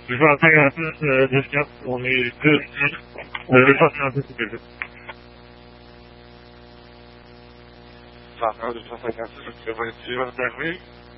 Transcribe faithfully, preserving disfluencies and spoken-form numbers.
Je vois un peu euh, d'escape, on est deux, on va chercher un peu ce que je veux. Enfin, de cent cinquante-six, je vais essayer de terminer.